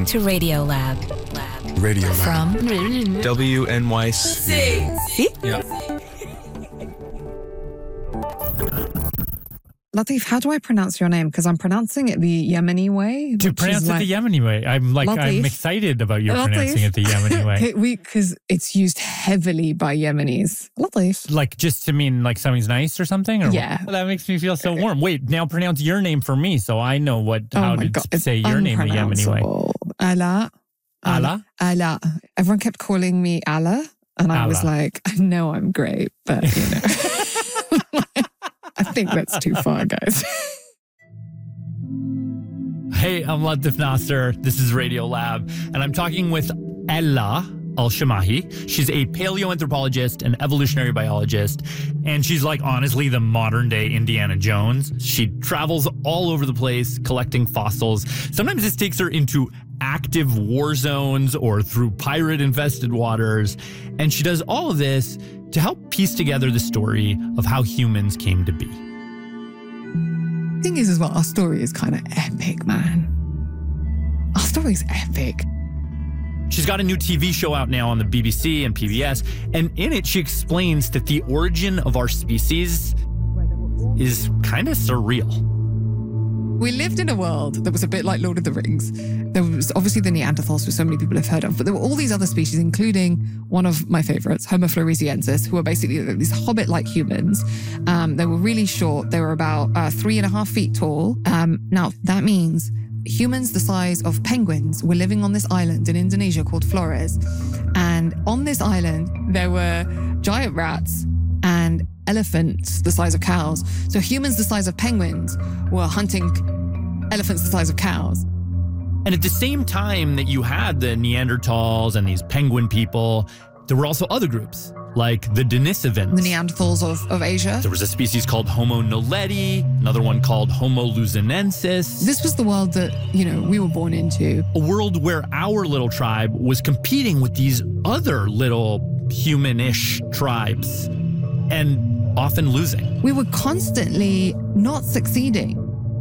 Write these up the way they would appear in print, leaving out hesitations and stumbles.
listening to Radio Lab. Radio Lab. From WNYC. See? Yeah. Latif, how do I pronounce your name? Because I'm pronouncing it the Yemeni way. To pronounce it the Yemeni way. I'm excited about you pronouncing it the Yemeni way. Because it's used heavily by Yemenis. Latif. Like just to mean like something's nice or something? Or Yeah. Well, that makes me feel so warm. Wait, now pronounce your name for me so I know how to say your name the Yemeni way. Allah. Allah? Allah. Everyone kept calling me Allah. And I was like, I know I'm great, but you know. I think that's too far, guys. Hey, I'm Latif Nasser. This is Radio Lab, and I'm talking with Ella Al-Shamahi. She's a paleoanthropologist and evolutionary biologist, and she's like honestly the modern-day Indiana Jones. She travels all over the place collecting fossils. Sometimes this takes her into active war zones or through pirate-infested waters, and she does all of this to help piece together the story of how humans came to be. The thing is as well, our story is kind of epic, man. Our story is epic. She's got a new TV show out now on the BBC and PBS, and in it she explains that the origin of our species is kind of surreal. We lived in a world that was a bit like Lord of the Rings. There was obviously the Neanderthals, which so many people have heard of, but there were all these other species, including one of my favorites, Homo floresiensis, who are basically these hobbit-like humans. They were really short. They were about 3.5 feet tall. Now, that means humans the size of penguins were living on this island in Indonesia called Flores. And on this island, there were giant rats and elephants the size of cows. So humans the size of penguins were hunting elephants the size of cows. And at the same time that you had the Neanderthals and these penguin people, there were also other groups, like the Denisovans. The Neanderthals of Asia. There was a species called Homo naledi, another one called Homo luzonensis. This was the world that, we were born into. A world where our little tribe was competing with these other little human-ish tribes and often losing. We were constantly not succeeding.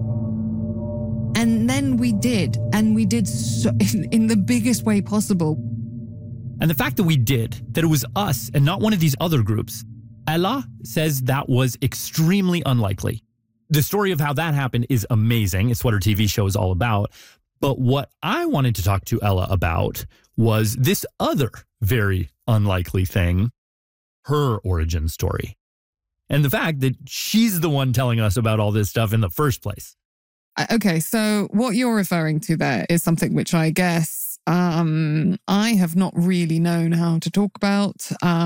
And then we did, and we did so in the biggest way possible. And the fact that we did, that it was us and not one of these other groups, Ella says that was extremely unlikely. The story of how that happened is amazing. It's what her TV show is all about. But what I wanted to talk to Ella about was this other very unlikely thing, her origin story. And the fact that she's the one telling us about all this stuff in the first place. Okay, so what you're referring to there is something which I guess I have not really known how to talk about.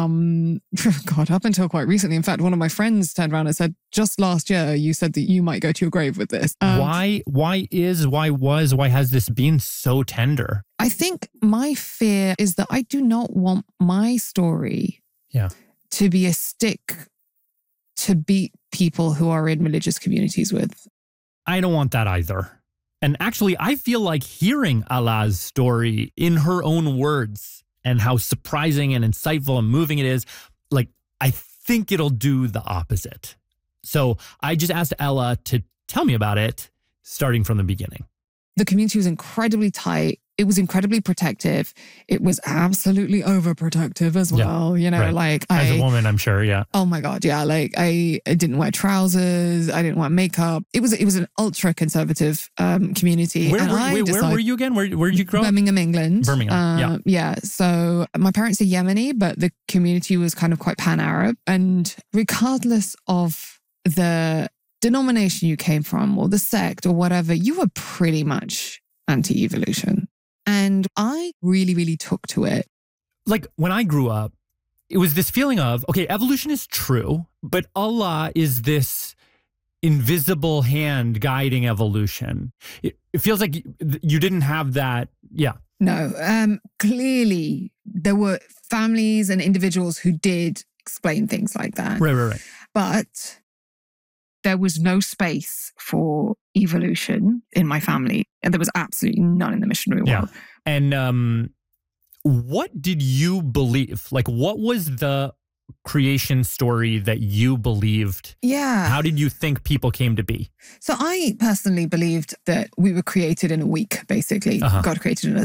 God, up until quite recently. In fact, one of my friends turned around and said, just last year, you said that you might go to your grave with this. Why has this been so tender? I think my fear is that I do not want my story to be a stick to beat people who are in religious communities with. I don't want that either. And actually, I feel like hearing Allah's story in her own words and how surprising and insightful and moving it is, I think it'll do the opposite. So I just asked Ella to tell me about it, starting from the beginning. The community was incredibly tight. It was incredibly protective. It was absolutely overprotective as well. Right. As a woman, I'm sure, yeah. Oh my God, yeah. I didn't wear trousers. I didn't wear makeup. It was an ultra conservative community. Where were you again? Where did you grow up? Birmingham, England. Birmingham, yeah. So my parents are Yemeni, but the community was kind of quite pan-Arab. And regardless of the denomination you came from or the sect or whatever, you were pretty much anti-evolution. And I really, really took to it. When I grew up, it was this feeling of, okay, evolution is true, but Allah is this invisible hand guiding evolution. It feels like you didn't have that. Yeah. No, clearly there were families and individuals who did explain things like that. Right. But there was no space for evolution in my family. And there was absolutely none in the missionary world. And what did you believe? What was the creation story that you believed? Yeah. How did you think people came to be? So I personally believed that we were created in a week, basically. God created